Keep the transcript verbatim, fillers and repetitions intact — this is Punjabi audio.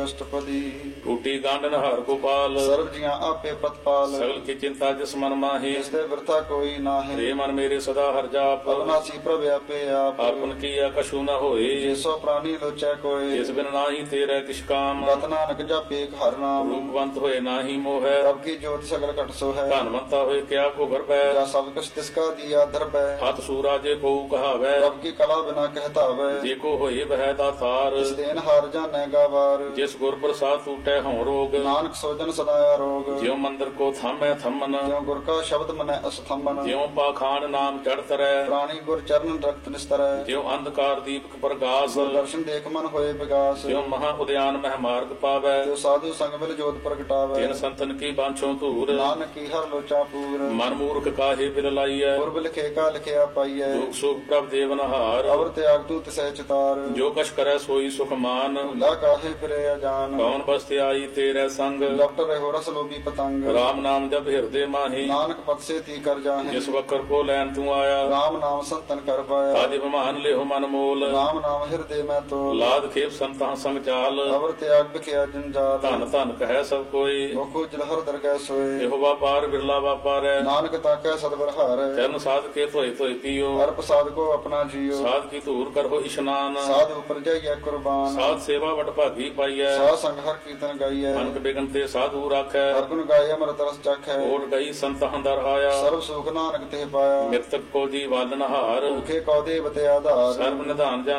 ਅਸ਼ਟਪਦੀ। ਟੂਟੀ ਗਾਂਢ ਹਰ ਗੋਪਾਲ, ਸਰਬ ਜੀਆਂ ਆਪੇ ਪ੍ਰਤਪਾਲ। ਸਗਲ ਕੀ ਚਿੰਤਾ ਜਿਸ ਮਨ ਮਾਹੀ, ਜਿਸ ਤੇ ਵਰਤਾ ਕੋਈ ਨਾਹੀਂ। ਰੇ ਮਨ ਮੇਰੇ ਸਦਾ ਹਰ ਜਾਪ, ਅਬਨਾਸੀ ਪ੍ਰਭ ਆਪੇ ਆਪ। ਆਪਨ ਕੀਆ ਕਛੂ ਨ ਹੋਏ, ਜਿਸੋ ਪ੍ਰਾਨੀ ਲੋਚੈ ਕੋਇ। ਜਿਸ ਬਿਨ ਨਾਹੀ ਤੇਰੇ ਕਿਛ ਕਾਮ, ਗਤ ਨਾਨਕ ਜਪੇ ਹਰ ਨਾਮ। ਰੂਪਵੰਤ ਹੋਏ ਨਾਹੀ ਮੋਹੈ, ਪ੍ਰਭ ਕੀ ਜੋਤ ਸਗਲ ਘਟ ਸੋ ਹੈ। ਧਨਵੰਤਾ ਹੋਏ ਕਿਆ ਕੋ ਗਰਬੈ, ਜਾ ਸਭ ਕੁਛ ਤਿਸ ਕਾ ਦੀਆ ਦਰਬੈ। ਹੱਥ ਸੂਰਾ ਜੇ ਕੋ ਕਹਾਵੈ, ਪ੍ਰਭ ਕੀ ਕਲਾ ਬਿਨਾ ਕਹਿਤਾਵੈ। ਜੇ ਕੋ ਹੋਏ ਬਹਿ ਦਾਤਾਰ, ਜਿਸ ਦੇਨ ਹਾਰ ਜਾਣੈ ਗਾਵਾਰ। ਜਿਸ ਗੁਰ ਪ੍ਰਸਾਦ ਟੂਟੈ ਹਉ ਰੋਗ, ਨਾਨਕ ਸੋਜਨ ਸਦਾ ਆਰੋਗ। ਜਿਉ ਮੰਦਰ ਕੋ ਥਾਮੈ ਥੰਮਨ, ਜਿਉ ਗੁਰ ਕਾ ਸ਼ਬਦ ਮਨੈ ਅਸਥੰਬਨ। ਜਿਉ ਪਾਖਾਨ ਨਾਮ ਚੜ ਤਰੈ, ਪ੍ਰਾਣੀ ਗੁਰ ਚਰਨ ਰਖਤ ਨਿਸਤਰੈ। ਜਿਉ ਅੰਧਕਾਰ ਦੀਪਕ ਪ੍ਰਗਾਸ, ਦਰਸ਼ਨ ਦੇਖ ਮਨ ਹੋਏ ਵਿਗਾਸ। ਜਿਉ ਮਹਾ ਉਦਿਆਨ ਮਹਿ ਮਾਰਗ ਪਾਵੈ, ਜੋ ਸਾਧੂ ਸੰਗ ਮਿਲ ਜੋਤ ਪ੍ਰਗਟਾਵੈ। ਤਿਨ ਸੰਤਨ ਕੀ ਬਾਂਛੋ ਧੂਰ, ਨਾਨਕ ਕੀ ਹਰ ਲੋਚਾ ਪੂਰ। ਮਨ ਮੂਰਖ ਕਾਹੇ ਬਿਲ ਲਾਈਐ, ਪੁਰਬ ਲਿਖੇ ਕਾ ਲਿਖਿਆ ਪਾਈਐ। ਦੁਖ ਸੁਖ ਪ੍ਰਭ ਦੇਵਨਹਾਰ, ਅਵਰ ਤਿਆਗ ਤੂ ਤਿਸੈ ਚਿਤਾਰ। ਜੋ ਕਛ ਕਰੈ ਸੋਈ ਸੁਖ ਮਾਨ, ਭੁਲਾ ਕਾਹੇ ਫਿਰੇ ਅਜਾਨ। ਕੌਣ ਬਸਤਿ ਆਈ ਤੇਰੇ ਸੰਗ, ਡਾਕਟਰ ਰਹੋ ਰਸ ਲੋਭੀ ਪਤੰਗ। ਰਾਮ ਨਾਮ ਜਪ ਹਿਰਦੇ ਮਾਹੀ, ਨਾਨਕ ਪਤ ਸੇ ਤੀ ਕਰ ਜਾਹੇ। ਜਿਸ ਵਕਰ ਕੋ ਲੈਣ ਤੂੰ ਆਇਆ, ਰਾਮ ਨਾਮ ਸੰਤਨ ਕਰ ਪਾਇਆ। ਆਦਿ ਬਮਾਨ ਲਿਓ ਮਨ ਮੋਲ, ਰਾਮ ਨਾਮ ਹਿਰਦੇ ਮੈਂ ਤੋਲ। ਲਾਦ ਖੇਪ ਸੰਤਾਂ ਸੰਗ ਚਾਲ, ਅਵਰ ਤਿਆਗ ਬਿਖਿਆ ਜੰਜਾਲ। ਧਨ ਧਨ ਕਹੈ ਸਭ ਕੋਈ, ਮੁਖੋ ਜਲਹਰ ਦਰਗਹਿ ਸੋਏ। ਇਹੋ ਵਾਪਾਰ ਬਿਰਲਾ ਵਾਪਾਰੈ, ਨਾਨਕ ਤਾਕੈ ਸਤਿਗੁਰ ਹਾਰੈ। ਚਰਨ ਸਾਧ ਕੇ ਧੋਏ ਧੋਏ ਪੀਓ, ਹਰ ਪ੍ਰਸਾਦ ਕੋ ਆਪਣਾ ਜੀਓ। ਸਾਧ ਕੀ ਧੂਰ ਕਰੋ ਇਸ਼ਨਾਨ, ਸਾਧ ਉਪਰ ਜਾਈਐ ਕੁਰਬਾਨ। ਸਾਧ ਸੇਵਾ ਵਡ ਭਾਗੀ ਪਾਈਐ, ਸਾਧ ਸੰਗ ਹਰ ਕੀਰਤਨ ਗਾਈਐ। ਅਨਕ ਬਿਗਨ ਤੇ ਸਾਧੂ ਰਾਖੈ, ਹਰ ਗੁਣ ਗਾਏ ਅੰਮ੍ਰਿਤ ਰਸ ਚਖੈ। ਓਟ ਗਈ ਸੰਤਾਂ ਦਰ ਆਇਆ, ਸਰਬ ਸੁਖ ਨਾਨਕ ਤੇ ਪਾਇਆ। ਮਿਰਤਕ ਕੋ ਜੀ ਵਾਲਨ ਹਾਰ, ਭੁਖੇ ਕਉ ਦੇਵ ਤੇ ਆਧਾਰ। ਸਰਬ ਨਿਧਾਨ ਜਾਨ